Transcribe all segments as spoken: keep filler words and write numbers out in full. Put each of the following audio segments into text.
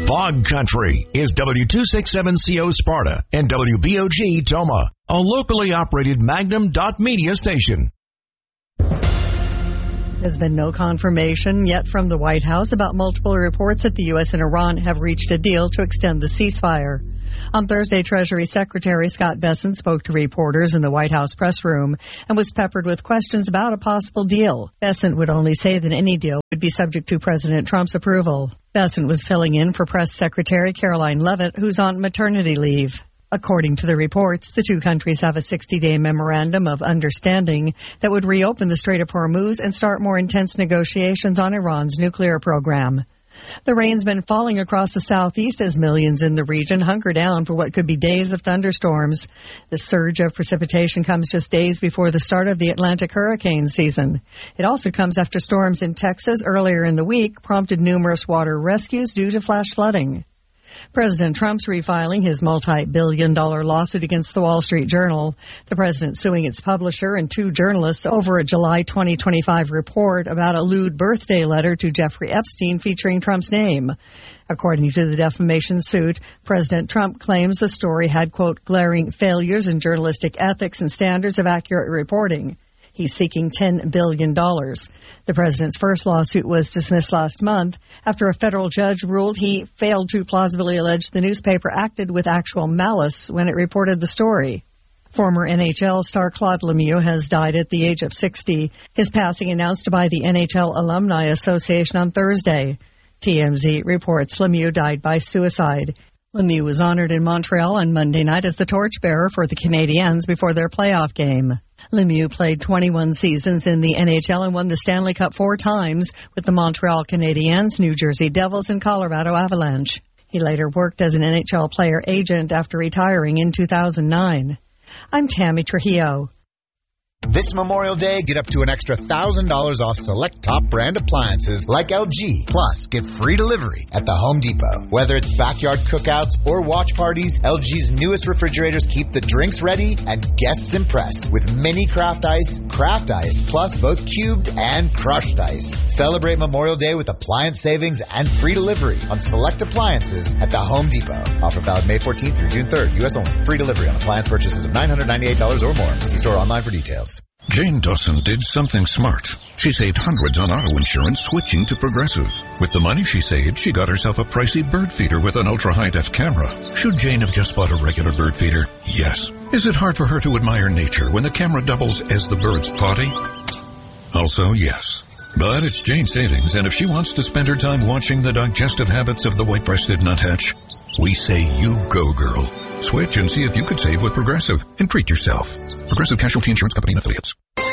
Fog Country is W two sixty-seven C O Sparta and W B O G Toma, a locally operated Magnum dot media station. There's been no confirmation yet from the White House about multiple reports that the U S and Iran have reached a deal to extend the ceasefire. On Thursday, Treasury Secretary Scott Bessent spoke to reporters in the White House press room and was peppered with questions about a possible deal. Bessent would only say that any deal would be subject to President Trump's approval. Bessent was filling in for Press Secretary Caroline Leavitt, who's on maternity leave. According to the reports, the two countries have a sixty-day memorandum of understanding that would reopen the Strait of Hormuz and start more intense negotiations on Iran's nuclear program. The rain's been falling across the southeast as millions in the region hunker down for what could be days of thunderstorms. The surge of precipitation comes just days before the start of the Atlantic hurricane season. It also comes after storms in Texas earlier in the week prompted numerous water rescues due to flash flooding. President Trump's refiling his multi-billion dollar lawsuit against the Wall Street Journal. The president suing its publisher and two journalists over a July twenty twenty-five report about a lewd birthday letter to Jeffrey Epstein featuring Trump's name. According to the defamation suit, President Trump claims the story had, quote, glaring failures in journalistic ethics and standards of accurate reporting. He's seeking ten billion dollars. The president's first lawsuit was dismissed last month after a federal judge ruled he failed to plausibly allege the newspaper acted with actual malice when it reported the story. Former N H L star Claude Lemieux has died at the age of sixty. His passing announced by the N H L Alumni Association on Thursday. T M Z reports Lemieux died by suicide. Lemieux was honored in Montreal on Monday night as the torchbearer for the Canadiens before their playoff game. Lemieux played twenty-one seasons in the N H L and won the Stanley Cup four times with the Montreal Canadiens, New Jersey Devils, and Colorado Avalanche. He later worked as an N H L player agent after retiring in two thousand nine. I'm Tammy Trujillo. This Memorial Day, get up to an extra one thousand dollars off select top brand appliances like L G. Plus, get free delivery at the Home Depot. Whether it's backyard cookouts or watch parties, L G's newest refrigerators keep the drinks ready and guests impressed with mini craft ice, craft ice, plus both cubed and crushed ice. Celebrate Memorial Day with appliance savings and free delivery on select appliances at the Home Depot. Offer valid May fourteenth through June third, U S only. Free delivery on appliance purchases of nine hundred ninety-eight dollars or more. See store online for details. Jane Dawson did something smart. She saved hundreds on auto insurance switching to Progressive. With the money she saved, she got herself a pricey bird feeder with an ultra-high-def camera. Should Jane have just bought a regular bird feeder? Yes. Is it hard for her to admire nature when the camera doubles as the bird's potty? Also, yes. But it's Jane's savings, and if she wants to spend her time watching the digestive habits of the white-breasted nuthatch, we say you go, girl. Switch and see if you could save with Progressive and treat yourself. Progressive Casualty Insurance Company and Affiliates.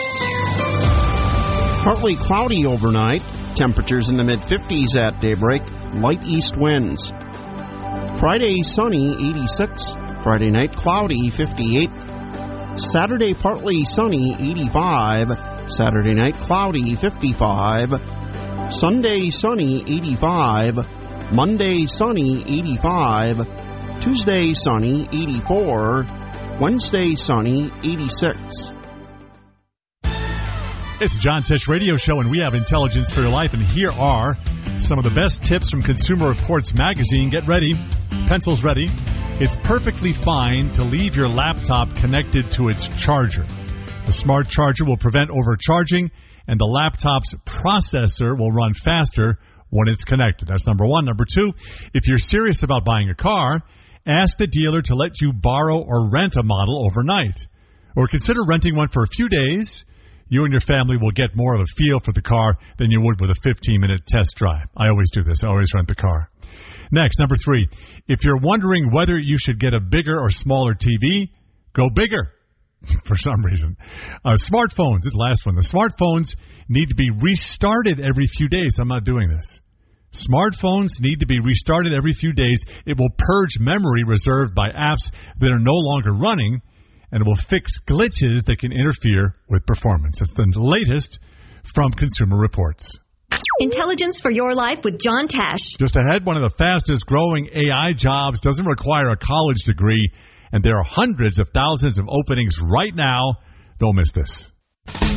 Partly cloudy overnight. Temperatures in the mid-fifties at daybreak. Light east winds. Friday, sunny, eighty-six. Friday night, cloudy, fifty-eight. Saturday, partly sunny, eighty-five. Saturday night, cloudy, fifty-five. Sunday, sunny, eighty-five. Monday, sunny, eighty-five. Tuesday, sunny, eighty-four. Wednesday, sunny, eighty-six. It's the John Tesh Radio Show, and we have intelligence for your life. And here are some of the best tips from Consumer Reports magazine. Get ready. Pencils ready. It's perfectly fine to leave your laptop connected to its charger. The smart charger will prevent overcharging, and the laptop's processor will run faster when it's connected. That's number one. Number two, if you're serious about buying a car, ask the dealer to let you borrow or rent a model overnight. Or consider renting one for a few days. You and your family will get more of a feel for the car than you would with a fifteen-minute test drive. I always do this. I always rent the car. Next, number three, if you're wondering whether you should get a bigger or smaller T V, go bigger for some reason. Uh, smartphones, this last one. The smartphones need to be restarted every few days. I'm not doing this. Smartphones need to be restarted every few days. It will purge memory reserved by apps that are no longer running, and it will fix glitches that can interfere with performance. That's the latest from Consumer Reports. Intelligence for your life with John Tesh. Just ahead, one of the fastest growing A I jobs doesn't require a college degree, and there are hundreds of thousands of openings right now. Don't miss this.